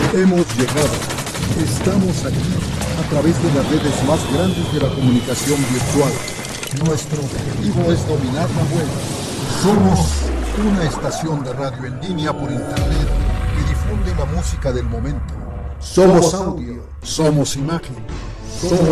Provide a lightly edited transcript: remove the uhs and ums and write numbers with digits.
Hemos llegado. Estamos aquí a través de las redes más grandes de la comunicación virtual. Nuestro objetivo es dominar la web. Somos una estación de radio en línea por internet que difunde la música del momento. Somos audio, somos imagen, somos